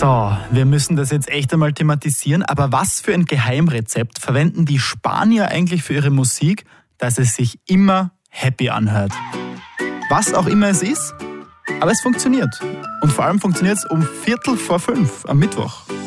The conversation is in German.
So, wir müssen das jetzt echt einmal thematisieren, aber was für ein Geheimrezept verwenden die Spanier eigentlich für ihre Musik, dass es sich immer happy anhört? Was auch immer es ist, aber es funktioniert. Und vor allem funktioniert es um 4:45 am Mittwoch.